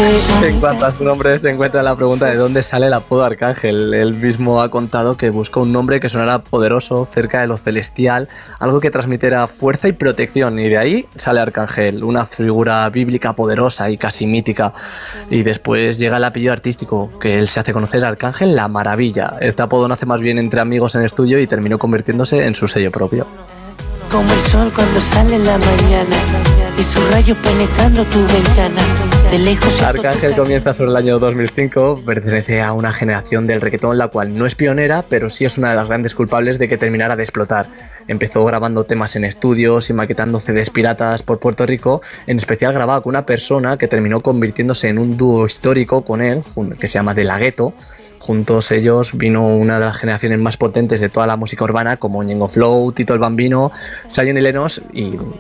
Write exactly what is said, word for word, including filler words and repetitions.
En cuanto a su nombre, se encuentra la pregunta de dónde sale el apodo Arcángel. Él mismo ha contado que buscó un nombre que sonara poderoso, cerca de lo celestial, algo que transmitiera fuerza y protección, y de ahí sale Arcángel, una figura bíblica poderosa y casi mítica. Y después llega el apellido artístico, que él se hace conocer Arcángel la Maravilla. Este apodo nace más bien entre amigos en estudio y terminó convirtiéndose en su sello propio. Como el sol cuando sale en la mañana y sus rayos penetrando tu ventana. De lejos Arcángel comienza sobre el año dos mil cinco, pertenece a una generación del reggaetón la cual no es pionera, pero sí es una de las grandes culpables de que terminara de explotar. Empezó grabando temas en estudios y maquetando C Ds piratas por Puerto Rico, en especial grababa con una persona que terminó convirtiéndose en un dúo histórico con él, que se llama De La Ghetto. Juntos ellos vino una de las generaciones más potentes de toda la música urbana, como Ñengo Flow, Tito el Bambino, Zion y Lennox, y